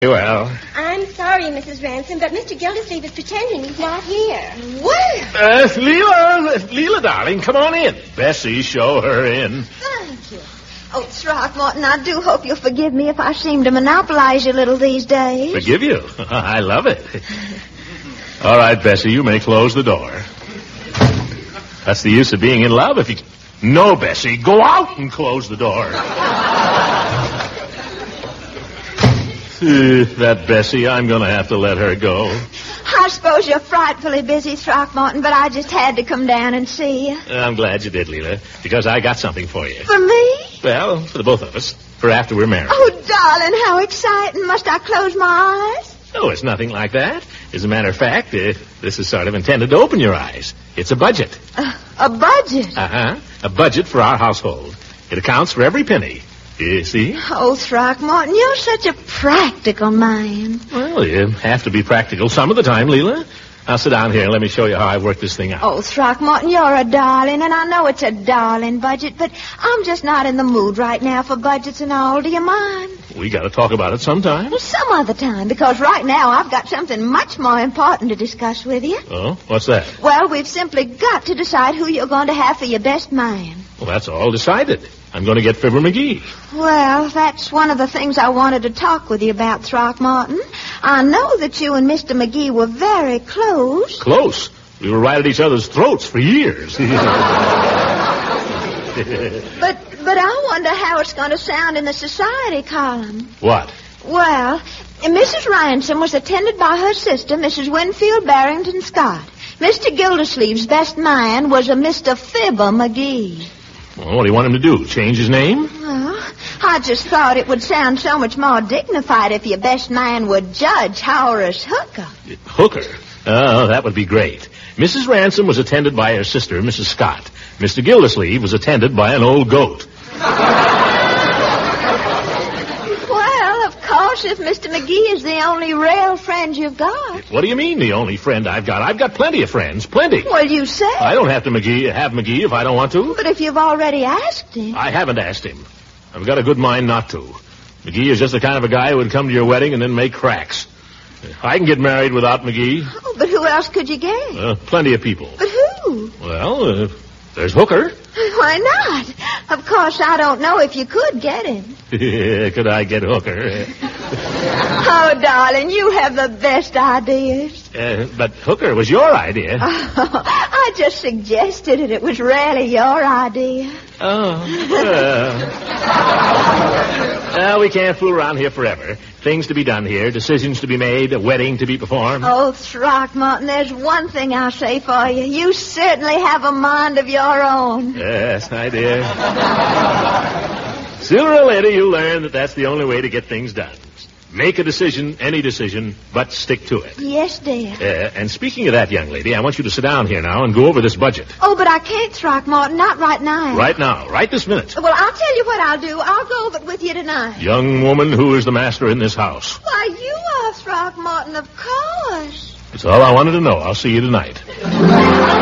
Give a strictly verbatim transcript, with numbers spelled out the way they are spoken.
Well. I'm sorry, Missus Ransom, but Mister Gildersleeve is pretending he's not here. Where? Uh, Leela, Leela, darling, come on in. Bessie, show her in. Thank you. Oh, Throckmorton, I do hope you'll forgive me if I seem to monopolize you a little these days. Forgive you? I love it. All right, Bessie, you may close the door. That's the use of being in love if you... No, Bessie, go out and close the door. Uh, that Bessie, I'm going to have to let her go. I suppose you're frightfully busy, Throckmorton, but I just had to come down and see you. I'm glad you did, Leela, because I got something for you. For me? Well, for the both of us, for after we're married. Oh, darling, how exciting. Must I close my eyes? No, it's nothing like that. As a matter of fact, uh, this is sort of intended to open your eyes. It's a budget. Uh, a budget? Uh-huh. A budget for our household. It accounts for every penny. You see? Oh, Throckmorton, you're such a practical man. Well, you have to be practical some of the time, Leela. Now sit down here and let me show you how I work this thing out. Oh, Throckmorton, you're a darling, and I know it's a darling budget, but I'm just not in the mood right now for budgets and all. Do you mind? We got to talk about it sometime. Well, some other time, because right now I've got something much more important to discuss with you. Oh, what's that? Well, we've simply got to decide who you're going to have for your best man. Well, that's all decided. I'm going to get Fibber McGee. Well, that's one of the things I wanted to talk with you about, Throckmorton. I know that you and Mister McGee were very close. Close? We were right at each other's throats for years. but but I wonder how it's going to sound in the society column. What? Well, Missus Ransom was attended by her sister, Missus Winfield Barrington Scott. Mister Gildersleeve's best man was a Mister Fibber McGee. Well, what do you want him to do? Change his name? Well, I just thought it would sound so much more dignified if your best man were Judge Horace Hooker. Hooker? Oh, that would be great. Missus Ransom was attended by her sister, Missus Scott. Mister Gildersleeve was attended by an old goat. Well, of course, if Mister McGee is the only real friend you've got. What do you mean, the only friend I've got? I've got plenty of friends, plenty. Well, you said. I don't have to McGee, have McGee if I don't want to. But if you've already asked him. I haven't asked him. I've got a good mind not to. McGee is just the kind of a guy who would come to your wedding and then make cracks. I can get married without McGee. Oh, but who else could you get? Uh, plenty of people. But who? Well, uh, there's Hooker. Why not? Of course, I don't know if you could get him. Could I get Hooker? Oh, darling, you have the best ideas. Uh, but Hooker was your idea. Oh, I just suggested it. It was really your idea. Oh. Uh. Well, we can't fool around here forever. Things to be done here, decisions to be made, a wedding to be performed. Oh, Throckmorton, there's one thing I'll say for you. You certainly have a mind of your own. Yes, I do. Sooner or later, you'll learn that that's the only way to get things done. Make a decision, any decision, but stick to it. Yes, dear. Uh, and speaking of that, young lady, I want you to sit down here now and go over this budget. Oh, but I can't, Throckmorton, not right now. Right now, right this minute. Well, I'll tell you what I'll do. I'll go over it with you tonight. Young woman, who is the master in this house? Why, you are, Throckmorton, of course. That's all I wanted to know. I'll see you tonight.